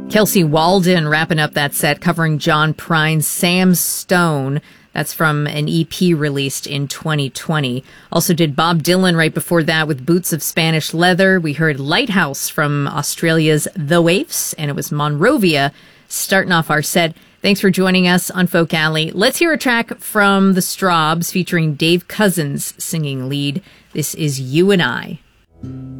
Kelsey Walden wrapping up that set, covering John Prine's Sam Stone. That's from an EP released in 2020. Also did Bob Dylan right before that with Boots of Spanish Leather. We heard Lighthouse from Australia's The Waifs, and it was Monrovia starting off our set. Thanks for joining us on Folk Alley. Let's hear a track from the Strawbs featuring Dave Cousins singing lead. This is You and I.